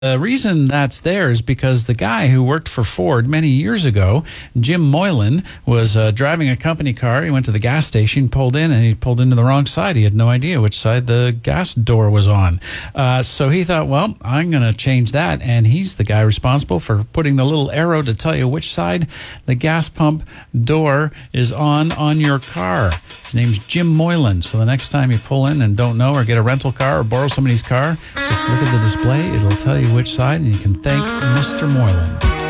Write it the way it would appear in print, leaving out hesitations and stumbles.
The reason that's there is because the guy who worked for Ford many years ago, Jim Moylan, was driving a company car. He went to the gas station, pulled in, and he pulled into the wrong side. He had no idea which side the gas door was on. So he thought, well, I'm going to change that. And he's the guy responsible for putting the little arrow to tell you which side the gas pump door is on your car. His name's Jim Moylan. So the next time you pull in and don't know, or get a rental car or borrow somebody's car, just look at the display. It'll tell you which side, and you can thank Mr. Moylan.